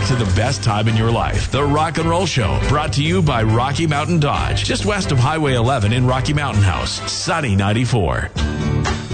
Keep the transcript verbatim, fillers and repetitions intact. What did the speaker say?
to the best time in your life. The Rock and Roll Show, brought to you by Rocky Mountain Dodge, just west of Highway eleven in Rocky Mountain House. Sunny ninety-four.